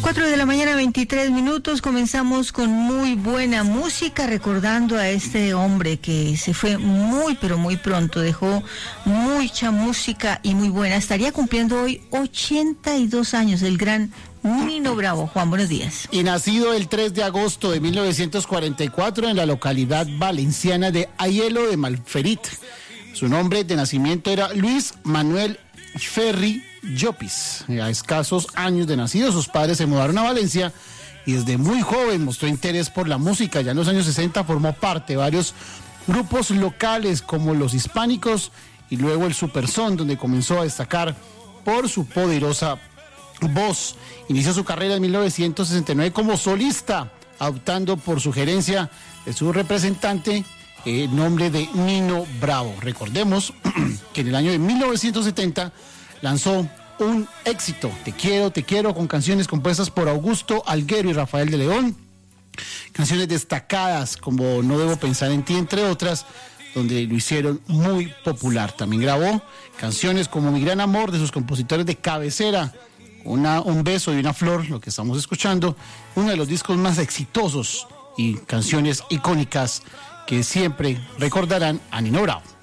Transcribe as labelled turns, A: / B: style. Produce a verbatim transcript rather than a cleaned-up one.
A: cuatro de la mañana, veintitrés minutos, comenzamos con muy buena música, recordando a este hombre que se fue muy, pero muy pronto, dejó mucha música y muy buena. Estaría cumpliendo hoy ochenta y dos años, el gran Nino Bravo. Juan, buenos días.
B: Y nacido el tres de agosto de mil novecientos cuarenta y cuatro en la localidad valenciana de Aielo de Malferit. Su nombre de nacimiento era Luis Manuel Ferri Llopis. A escasos años de nacido, sus padres se mudaron a Valencia y desde muy joven mostró interés por la música. Ya en los años sesenta formó parte de varios grupos locales como los Hispánicos y luego el Superson, donde comenzó a destacar por su poderosa voz. Inició su carrera en mil novecientos sesenta y nueve como solista, optando por sugerencia de su representante, el eh, nombre de Nino Bravo. Recordemos que en el año de mil novecientos setenta lanzó un éxito, Te quiero, te quiero, con canciones compuestas por Augusto Alguero y Rafael de León, canciones destacadas como No debo pensar en ti, entre otras, donde lo hicieron muy popular. También grabó canciones como Mi gran amor, de sus compositores de cabecera, una, Un beso y una flor, lo que estamos escuchando, uno de los discos más exitosos y canciones icónicas que siempre recordarán a Nino Bravo.